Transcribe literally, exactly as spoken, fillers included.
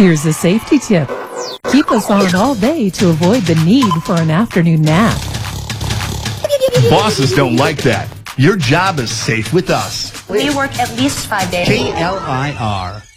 Here's a safety tip. Keep us on all day to avoid the need for an afternoon nap. Bosses don't like that. Your job is safe with us. We work at least five days. K L I R.